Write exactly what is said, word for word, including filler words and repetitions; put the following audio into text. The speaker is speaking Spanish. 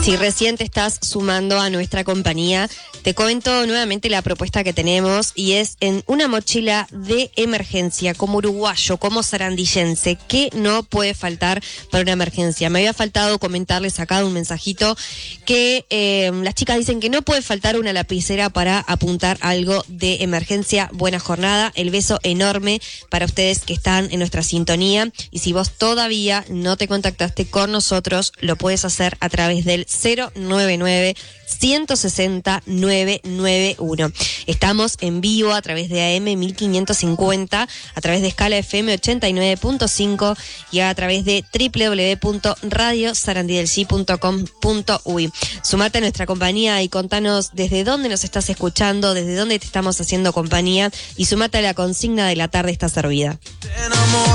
Si recién te estás sumando a nuestra compañía, te cuento nuevamente la propuesta que tenemos y es en una mochila de emergencia, como uruguayo, como sarandillense, que no puede faltar para una emergencia. Me había faltado comentarles acá un mensajito que eh, las chicas dicen que no puede faltar una lapicera para apuntar algo de emergencia. Buena jornada, el beso enorme para ustedes que están en nuestra sintonía, y si vos todavía no te contactaste con nosotros, lo puedes hacer a través del cero nueve nueve, ciento sesenta, novecientos noventa y uno. Estamos en vivo a través de A M mil quinientos cincuenta, a través de Escala F M ochenta y nueve punto cinco y a través de doble u doble u doble u punto radio sarandí del sí punto com punto uy. Sumate a nuestra compañía y contanos desde dónde nos estás escuchando, desde dónde te estamos haciendo compañía, y sumate a la consigna de la tarde está servida.